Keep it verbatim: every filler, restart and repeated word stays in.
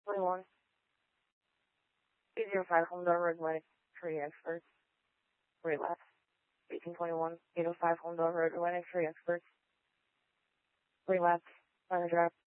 twenty-one. eight oh five Homedar Road, Atlantic Tree Experts. Relapse. eighteen twenty-one. eight oh five Homedar Road, Atlantic Tree Experts. Relapse. Minor drop.